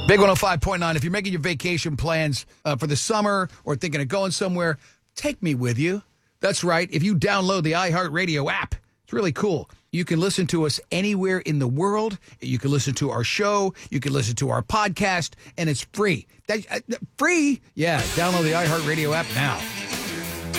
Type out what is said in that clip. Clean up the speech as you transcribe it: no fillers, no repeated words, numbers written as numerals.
Big 105.9. If you're making your vacation plans for the summer or thinking of going somewhere, take me with you. That's right. If you download the iHeartRadio app, it's really cool. You can listen to us anywhere in the world. You can listen to our show. You can listen to our podcast, and it's free. Free? Yeah, download the iHeartRadio app now.